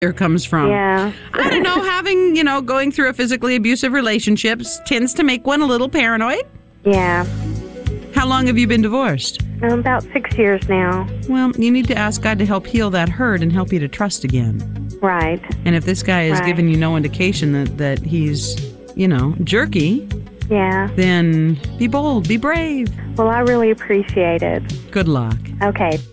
fear comes from. Yeah. I don't know, having, going through a physically abusive relationship tends to make one a little paranoid. Yeah. How long have you been divorced? About 6 years now. Well, you need to ask God to help heal that hurt and help you to trust again. Right. And if this guy has given you no indication that he's, jerky, yeah, then be bold, be brave. Well, I really appreciate it. Good luck. Okay.